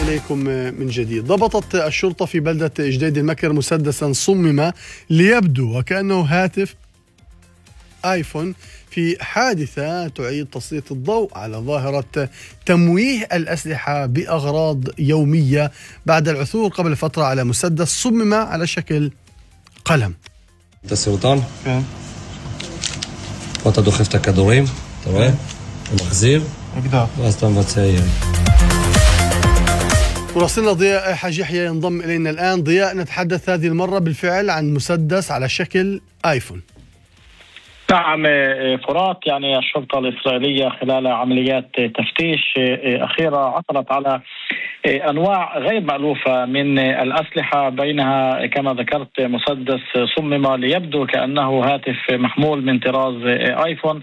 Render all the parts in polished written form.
إليكم من جديد. ضبطت الشرطة في بلدة جديد المكر مسدسا صمم ليبدو وكأنه هاتف آيفون في حادثة تعيد تسليط الضوء على ظاهرة تمويه الأسلحة بأغراض يومية بعد العثور قبل فترة على مسدس صمم على شكل قلم. السرطان وتدو خفتة كدوريم تمام ومخزير وأستنبط سياري. مراسلنا ضياء حاج يحيى ينضم إلينا الآن. ضياء، نتحدث هذه المرة بالفعل عن مسدس على شكل آيفون. نعم فرات، يعني الشرطة الإسرائيلية خلال عمليات تفتيش أخيرة عثرت على أنواع غير مألوفة من الأسلحة، بينها كما ذكرت مسدس صمم ليبدو كأنه هاتف محمول من طراز آيفون،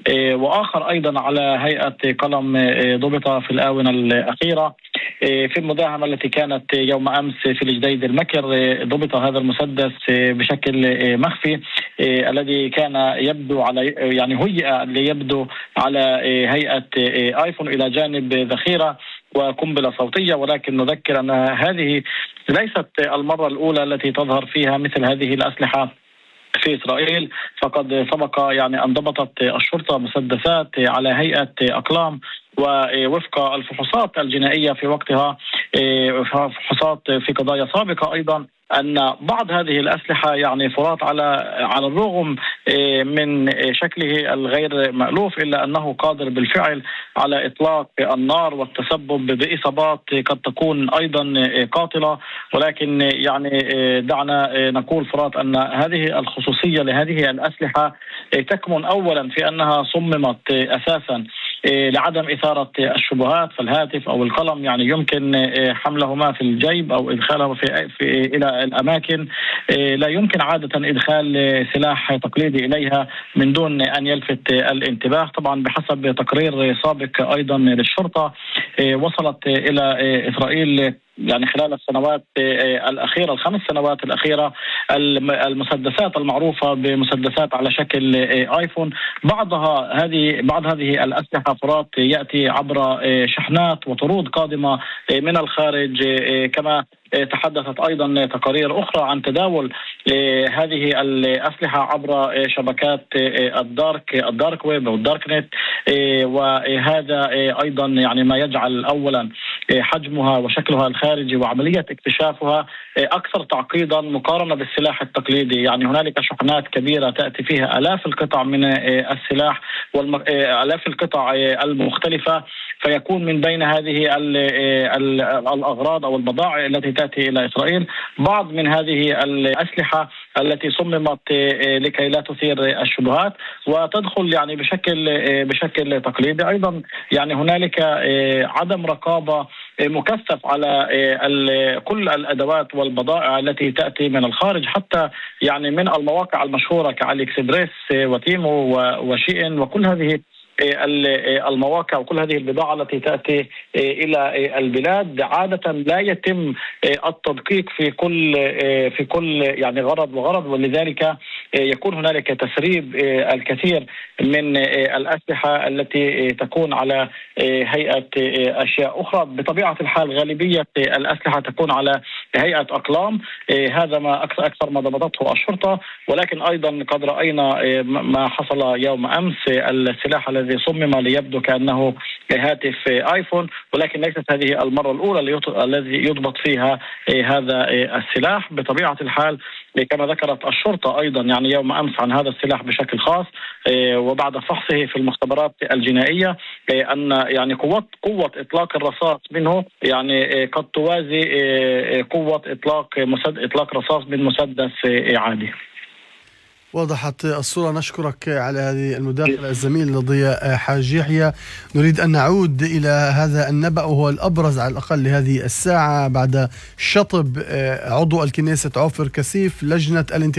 وآخر أيضا على هيئة قلم ضبط في الآونة الأخيرة. في المداهمة التي كانت يوم أمس في الجديد المكر ضبط هذا المسدس بشكل مخفي الذي كان يبدو على يعني هيئ ليبدو على هيئة آيفون إلى جانب ذخيرة وقنبلة صوتية، ولكن نذكر أن هذه ليست المرة الأولى التي تظهر فيها مثل هذه الأسلحة في إسرائيل. فقد سبق يعني أن ضبطت الشرطة مسدسات على هيئة أقلام، ووفق الفحوصات الجنائية في وقتها فحوصات في قضايا سابقة أيضا أن بعض هذه الأسلحة يعني فرات على الرغم من شكله الغير مألوف إلا أنه قادر بالفعل على إطلاق النار والتسبب بإصابات قد تكون أيضا قاتلة. ولكن يعني دعنا نقول فرات أن هذه الخصوصية لهذه الأسلحة تكمن أولا في أنها صممت أساسا لعدم إثارة الشبهات، فالهاتف أو القلم يعني يمكن حملهما في الجيب أو إدخاله إلى الأماكن لا يمكن عادة إدخال سلاح تقليدي إليها من دون أن يلفت الانتباه. طبعا بحسب تقرير سابق أيضا للشرطة وصلت إلى إسرائيل يعني خلال السنوات الأخيرة ال5 سنوات الأخيرة المسدسات المعروفة بمسدسات على شكل آيفون. بعض هذه الأسلحة فرات يأتي عبر شحنات وطرود قادمة من الخارج، كما تحدثت أيضا تقارير أخرى عن تداول هذه الأسلحة عبر شبكات الدارك ويب أو الدارك نت، وهذا أيضا يعني ما يجعل أولا حجمها وشكلها الخارجي وعملية اكتشافها أكثر تعقيدا مقارنة بالسلاح التقليدي. يعني هنالك شحنات كبيرة تأتي فيها آلاف القطع من السلاح وآلاف القطع المختلفة، فيكون من بين هذه الأغراض أو البضائع التي تأتي إلى إسرائيل بعض من هذه الأسلحة التي صممت لكي لا تثير الشبهات وتدخل يعني بشكل تقليدي. أيضا يعني هنالك عدم رقابة مكثف على كل الأدوات والبضائع التي تأتي من الخارج، حتى يعني من المواقع المشهورة كعلي اكسبريس وتيمو وشيئن وكل هذه المواقع وكل هذه البضاعة التي تأتي إلى البلاد. عادة لا يتم التدقيق في كل يعني غرض وغرض، ولذلك يكون هنالك تسريب الكثير من الأسلحة التي تكون على هيئة أشياء أخرى. بطبيعة الحال غالبية الأسلحة تكون على هيئة أقلام، هذا ما أكثر ما ضبطته الشرطة. ولكن أيضا قد رأينا ما حصل يوم أمس، السلاح الذي صمم ليبدو كأنه هاتف آيفون، ولكن ليست هذه المرة الأولى الذي يضبط فيها هذا السلاح. بطبيعة الحال كما ذكرت الشرطة أيضا يعني يوم أمس عن هذا السلاح بشكل خاص وبعد فحصه في المختبرات الجنائية أن يعني قوة إطلاق الرصاص منه يعني قد توازي قوة إطلاق رصاص من مسدس عادي. وضحت الصورة. نشكرك على هذه المداخلة الزميل ضياء حاج يحيى. نريد أن نعود إلى هذا النبأ وهو الأبرز على الأقل لهذه الساعة بعد شطب عضو الكنيسة عوفر كسيف لجنة الانتخابات